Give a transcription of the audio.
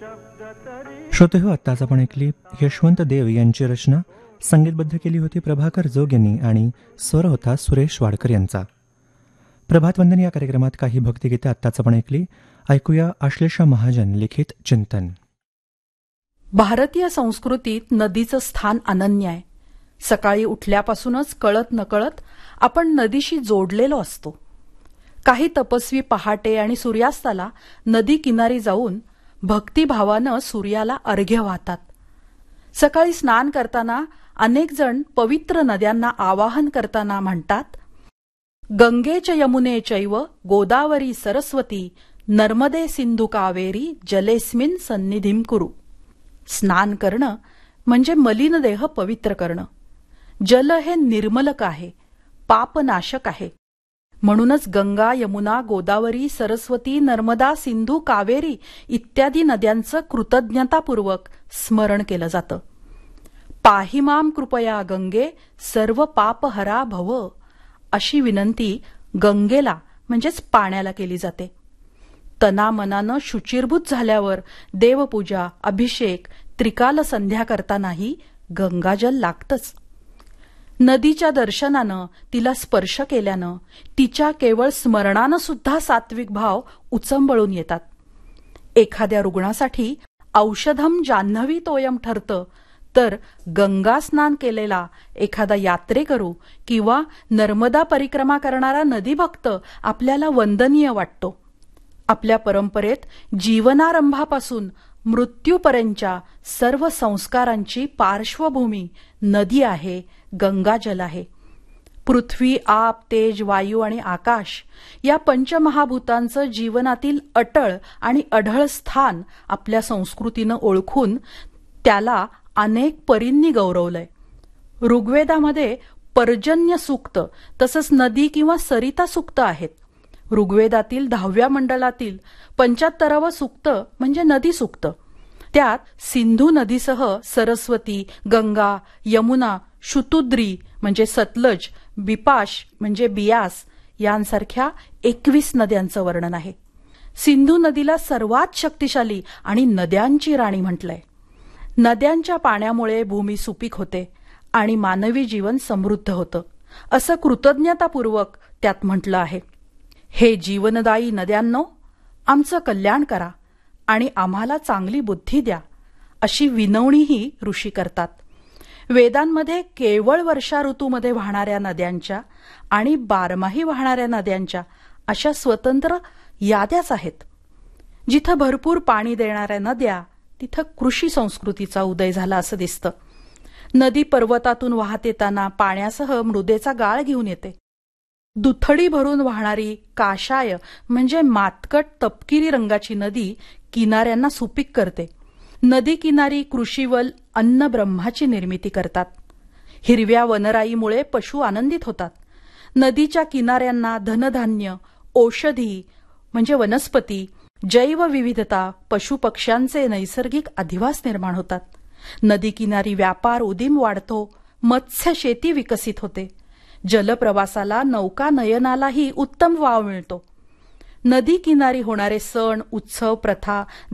श्रोते हो, आत्ताच आपण ऐकली यशवंत देव यांची रचना संगीतबद्ध केली होती प्रभाकर जोग यांनी आणि स्वर होता सुरेश वाडकर यांचा. प्रभातवंदन या कार्यक्रमात काही भक्तिगीते आत्ताच आपण ऐकली. ऐकूया आश्लेषा महाजन लिखित चिंतन. भारतीय संस्कृतीत नदीचं स्थान अनन्य आहे. सकाळी उठल्यापासूनच कळत नकळत आपण नदीशी जोडलेलो असतो. काही तपस्वी पहाटे आणि सूर्यास्ताला नदी किनारी जाऊन भक्तिभावानं सूर्याला अर्घ्य वाहतात. सकाळी स्नान करताना अनेक जण पवित्र नद्यांना आवाहन करताना म्हणतात, गंगे च यमुने चैव गोदावरी सरस्वती नर्मदे सिंधू कावेरी जलेस्मिन सन्निधिं कुरु. स्नान करणं म्हणजे मलिन देह पवित्र करणं. जल हे निर्मलक आहे, पापनाशक आहे. म्हणूनच गंगा, यमुना, गोदावरी, सरस्वती, नर्मदा, सिंधू, कावेरी इत्यादी नद्यांचं कृतज्ञतापूर्वक स्मरण केलं जातं. पाहि मां कृपया गंगे सर्व पापहरा भव अशी विनंती गंगेला म्हणजेच पाण्याला केली जाते. तनामनानं शुचिर्भूत झाल्यावर देवपूजा, अभिषेक, त्रिकाल संध्या करतानाही गंगाजल लागतंच. नदीच्या दर्शनानं, तिला स्पर्श केल्यानं, तिच्या केवळ स्मरणानं सुद्धा सात्विक भाव उचंबळून येतात. एखाद्या रुग्णासाठी औषधम जान्हवी तोयम ठरतं, तर गंगा स्नान केलेला एखादा यात्रेकरू किंवा नर्मदा परिक्रमा करणारा नदीभक्त आपल्याला वंदनीय वाटतो. आपल्या परंपरेत जीवनारंभापासून मृत्यूपर्यंतच्या सर्व संस्कारांची पार्श्वभूमी नदी आहे, गंगाजल आहे. पृथ्वी, आप, तेज, वायू आणि आकाश या पंचमहाभूतांचं जीवनातील अटळ आणि अढळ स्थान आपल्या संस्कृतीनं ओळखून त्याला अनेक परींनी गौरवलंय. ऋग्वेदामध्ये पर्जन्य सूक्त तसंच नदी किंवा सरिता सूक्त आहेत. ऋग्वेदातील 10व्या मंडलातील 75वं सूक्त म्हणजे नदी सूक्त. त्यात सिंधू नदीसह सरस्वती, गंगा, यमुना, शुतुद्री म्हणजे सतलज, बिपाश म्हणजे बियास यांसारख्या 21 नद्यांचं वर्णन आहे. सिंधू नदीला सर्वात शक्तिशाली आणि नद्यांची राणी म्हटलंय. नद्यांच्या पाण्यामुळे भूमी सुपीक होते आणि मानवी जीवन समृद्ध होतं असं कृतज्ञतापूर्वक त्यात म्हटलं आहे. हे जीवनदायी नद्यांनो, आमचं कल्याण करा आणि आम्हाला चांगली बुद्धी द्या अशी विनवणीही ऋषी करतात. वेदांमध्ये केवळ वर्षा ऋतूमध्ये वाहणाऱ्या नद्यांच्या आणि बारमाही वाहणाऱ्या नद्यांच्या अशा स्वतंत्र याद्याच आहेत. जिथं भरपूर पाणी देणाऱ्या नद्या तिथं कृषी संस्कृतीचा उदय झाला असं दिसतं. नदी पर्वतातून वाहत येताना पाण्यासह मृदेचा गाळ घेऊन येते. दुथडी भरून वाहणारी काशाय म्हणजे मातकट तपकिरी रंगाची नदी किनाऱ्यांना सुपीक करते. नदी किनारी कृषीवल अन्न ब्रह्माची निर्मिती करतात. हिरव्या वनराईमुळे पशु आनंदित होतात. नदीच्या किनाऱ्यांना धनधान्य, औषधी म्हणजे वनस्पती, जैवविविधता, पशुपक्ष्यांचे नैसर्गिक अधिवास निर्माण होतात. नदी किनारी व्यापार उदीम वाढतो, मत्स्य शेती विकसित होते. जलप्रवासाला, नौका नयनालाही उत्तम वाव मिळतो. नदी किनारी होणारे सण, उत्सव, प्रथा